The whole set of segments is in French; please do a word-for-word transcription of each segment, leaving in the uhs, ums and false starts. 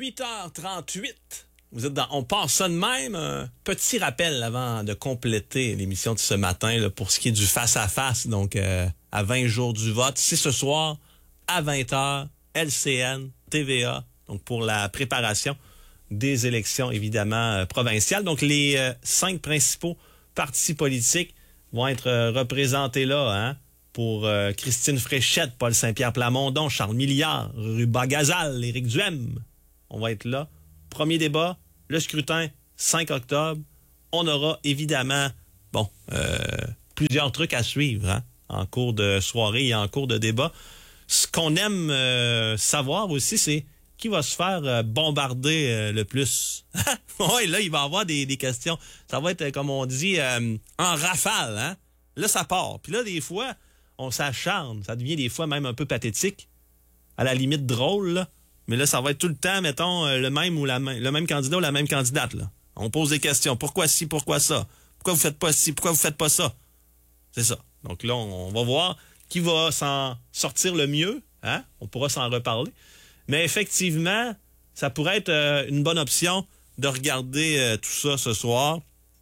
huit heures trente-huit. Vous êtes dans On passe ça de même. Un petit rappel avant de compléter l'émission de ce matin là, pour ce qui est du face-à-face. Donc, euh, à vingt jours du vote. C'est ce soir, à vingt heures, L C N, T V A. Donc, pour la préparation des élections, évidemment, euh, provinciales. Donc, les euh, cinq principaux partis politiques vont être euh, représentés là, hein, pour euh, Christine Fréchette, Paul Saint-Pierre Plamondon, Charles Milliard, Ruba Gazal, Éric Duhem. On va être là. Premier débat, le scrutin, cinq octobre. On aura évidemment, bon, euh, plusieurs trucs à suivre, hein, en cours de soirée et en cours de débat. Ce qu'on aime euh, savoir aussi, c'est qui va se faire euh, bombarder euh, le plus. Oui, là, il va y avoir des, des questions. Ça va être, comme on dit, euh, en rafale, hein. Là, ça part. Puis là, des fois, on s'acharne. Ça devient des fois même un peu pathétique, à la limite drôle, là. Mais là, ça va être tout le temps, mettons, le même ou la même, le même candidat ou la même candidate, là. On pose des questions. Pourquoi ci, pourquoi ça? Pourquoi vous faites pas ci, pourquoi vous faites pas ça? C'est ça. Donc là, on, on va voir qui va s'en sortir le mieux, hein? On pourra s'en reparler. Mais effectivement, ça pourrait être euh, une bonne option de regarder euh, tout ça ce soir.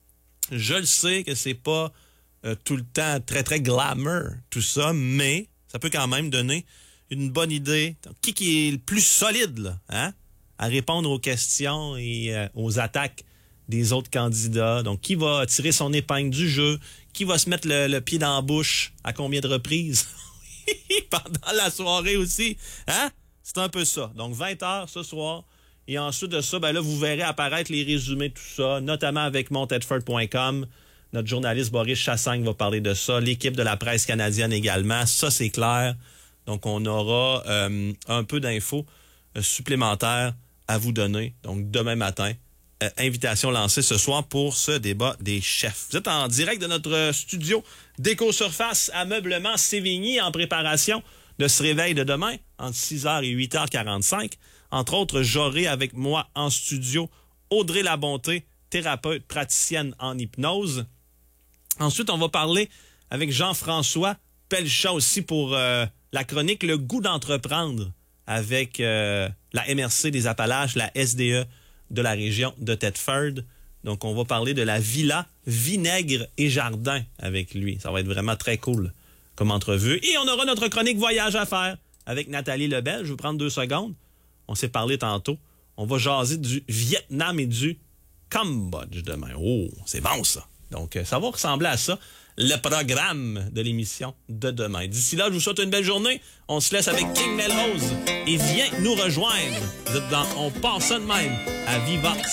Je le sais que c'est pas euh, tout le temps très, très glamour, tout ça, mais ça peut quand même donner une bonne idée. Qui, qui est le plus solide, là, hein, à répondre aux questions et euh, aux attaques des autres candidats. Donc, qui va tirer son épingle du jeu? Qui va se mettre le, le pied dans la bouche à combien de reprises? Pendant la soirée aussi, hein? C'est un peu ça. Donc, vingt heures ce soir. Et ensuite de ça, ben là, vous verrez apparaître les résumés de tout ça, notamment avec montedford point com. Notre journaliste Boris Chassagne va parler de ça. L'équipe de la presse canadienne également. Ça, c'est clair. Donc, on aura euh, un peu d'infos euh, supplémentaires à vous donner. Donc, demain matin, euh, invitation lancée ce soir pour ce débat des chefs. Vous êtes en direct de notre studio d'Éco-Surface Ameublement Sévigny en préparation de ce réveil de demain entre six heures et huit heures quarante-cinq. Entre autres, j'aurai avec moi en studio Audrey Labonté, thérapeute praticienne en hypnose. Ensuite, on va parler avec Jean-François Pelchat aussi pour euh, la chronique Le goût d'entreprendre avec euh, la M R C des Appalaches, la S D E de la région de Thetford. Donc, on va parler de la villa Vinaigre et Jardin avec lui. Ça va être vraiment très cool comme entrevue. Et on aura notre chronique voyage à faire avec Nathalie Lebel. Je vais prendre deux secondes. On s'est parlé tantôt. On va jaser du Vietnam et du Cambodge demain. Oh, c'est bon ça. Donc, ça va ressembler à ça, le programme de l'émission de demain. D'ici là, je vous souhaite une belle journée. On se laisse avec King Melrose et viens nous rejoindre. Vous êtes dans On passe ça de même à Viva